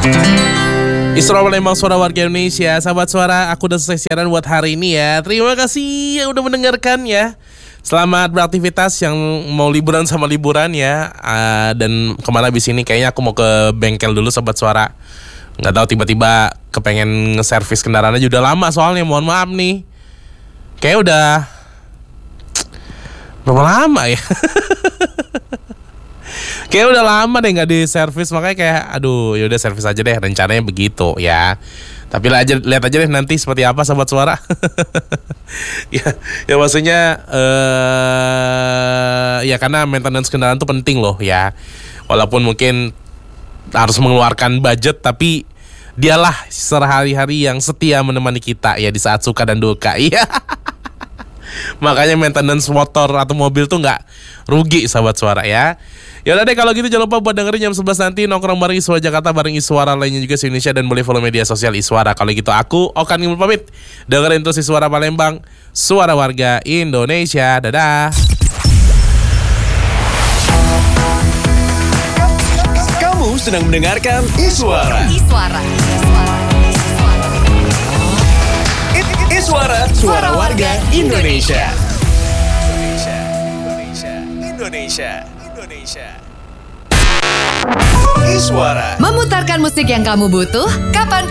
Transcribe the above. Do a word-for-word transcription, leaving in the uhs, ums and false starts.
Iswara Palembang, suara warga Indonesia. Sahabat suara, aku udah selesai siaran buat hari ini ya. Terima kasih yang udah mendengarkan ya. Selamat beraktivitas yang mau liburan sama liburan ya. uh, Dan kemana abis ini kayaknya aku mau ke bengkel dulu sahabat suara. Gak tahu tiba-tiba kepengen nge-servis kendaraan aja. Udah lama soalnya, mohon maaf nih. Kayaknya udah berapa lama ya. Kayak udah lama deh nggak di servis, makanya kayak aduh yaudah servis aja deh, rencananya begitu ya. Tapi lihat aja, lihat aja deh nanti seperti apa sahabat suara. ya, ya maksudnya uh, ya karena maintenance kendaraan tuh penting loh ya. Walaupun mungkin harus mengeluarkan budget, tapi dialah sehari-hari yang setia menemani kita ya di saat suka dan duka. Iya. Makanya maintenance motor atau mobil tuh nggak rugi sahabat suara ya. Ya udah deh kalau gitu jangan lupa buat dengerin jam sebelas nanti nongkrong bareng Iswara Jakarta bareng Iswara lainnya juga se-Indonesia, dan boleh follow media sosial Iswara. Kalau gitu aku Okan Ngimul pamit. Dengerin terus Iswara Palembang, suara warga Indonesia. Dadah. Kamu sedang mendengarkan Iswara. Iswara. Iswara, suara warga Indonesia. Indonesia, Indonesia, Indonesia, Indonesia. Iswara. Memutarkan musik yang kamu butuh, kapanpun